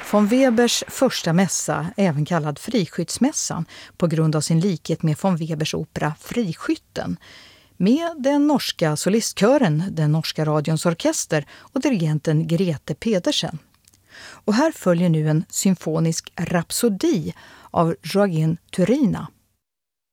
von Webers första mässa, även kallad Friskyttsmässan, på grund av sin likhet med von Webers opera Friskytten, med den norska solistkören, den norska radions orkester och dirigenten Grete Pedersen. Och här följer nu en symfonisk rapsodi av Joaquin Turina.